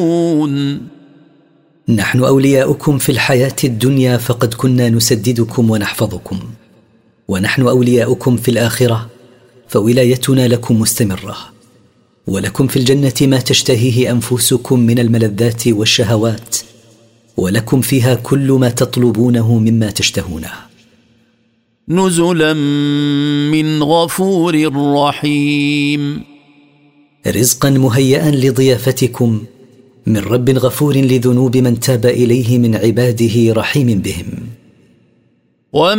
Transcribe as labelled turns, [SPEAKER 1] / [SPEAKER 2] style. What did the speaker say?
[SPEAKER 1] نحن أولياؤكم في الحياة الدنيا، فقد كنا نسددكم ونحفظكم، ونحن أولياؤكم في الآخرة، فولايتنا لكم مستمرة، ولكم في الجنة ما تشتهيه أنفسكم من الملذات والشهوات، ولكم فيها كل ما تطلبونه مما تشتهونه.
[SPEAKER 2] نزلا من غفور رحيم.
[SPEAKER 1] رزقا مهيئا لضيافتكم من رب غفور لذنوب من تاب إليه من عباده، رحيم بهم.